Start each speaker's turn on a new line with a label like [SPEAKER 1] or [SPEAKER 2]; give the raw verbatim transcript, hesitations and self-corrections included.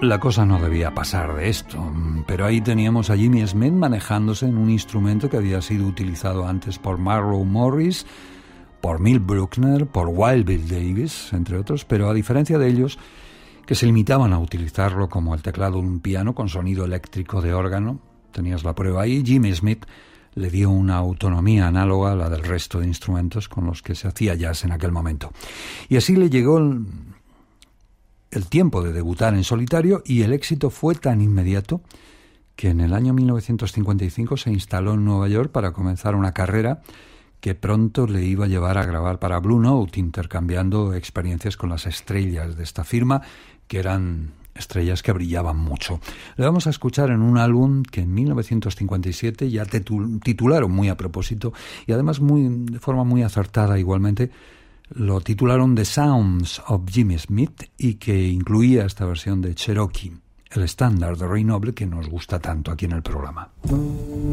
[SPEAKER 1] La cosa no debía pasar de esto, pero ahí teníamos a Jimmy Smith manejándose en un instrumento que había sido utilizado antes por Marlowe Morris, por Milt Bruckner, por Wild Bill Davis, entre otros, pero a diferencia de ellos, que se limitaban a utilizarlo como el teclado de un piano con sonido eléctrico de órgano, tenías la prueba ahí, Jimmy Smith le dio una autonomía análoga a la del resto de instrumentos con los que se hacía jazz en aquel momento. Y así le llegó el, el tiempo de debutar en solitario, y el éxito fue tan inmediato que en el año mil novecientos cincuenta y cinco se instaló en Nueva York para comenzar una carrera que pronto le iba a llevar a grabar para Blue Note, intercambiando experiencias con las estrellas de esta firma, que eran estrellas que brillaban mucho. Le vamos a escuchar en un álbum que en mil novecientos cincuenta y siete ya titularon muy a propósito, y además muy, de forma muy acertada igualmente, lo titularon The Sounds of Jimmy Smith, y que incluía esta versión de Cherokee, el estándar de Ray Noble que nos gusta tanto aquí en el programa.